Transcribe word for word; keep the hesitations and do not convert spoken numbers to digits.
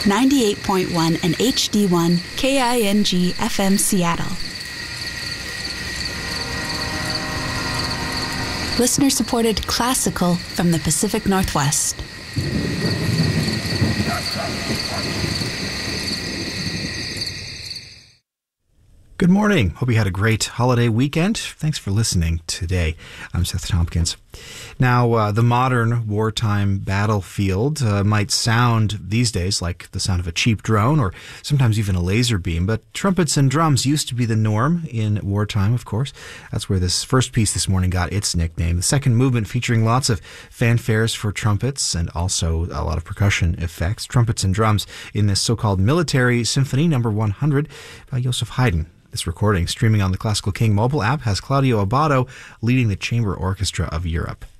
ninety-eight point one and H D one K I N G F M Seattle. Listener-supported classical from the Pacific Northwest. Good morning. Hope you had a great holiday weekend. Thanks for listening today. I'm Seth Tompkins. Now, uh, the modern wartime battlefield uh, might sound these days like the sound of a cheap drone or sometimes even a laser beam, but trumpets and drums used to be the norm in wartime, of course. That's where this first piece this morning got its nickname. The second movement featuring lots of fanfares for trumpets and also a lot of percussion effects. Trumpets and drums in this so-called Military Symphony number one hundred by Joseph Haydn. This recording, streaming on the Classical King mobile app, has Claudio Abbado leading the Chamber Orchestra of Europe.